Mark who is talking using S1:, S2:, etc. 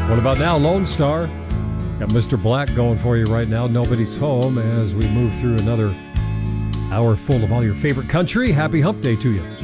S1: What about now, Lone Star? Got Mr. Black going for you right now. Nobody's home as we move through another hour full of all your favorite country. Happy Hump Day to you.